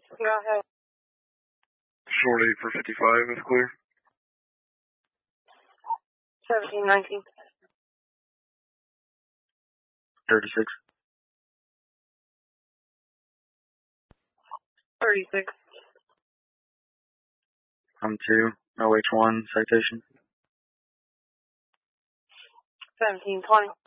Go ahead. Short 8 for 55 is clear. 1719. 36. 36. I'm 2. OH1 citation. 1720.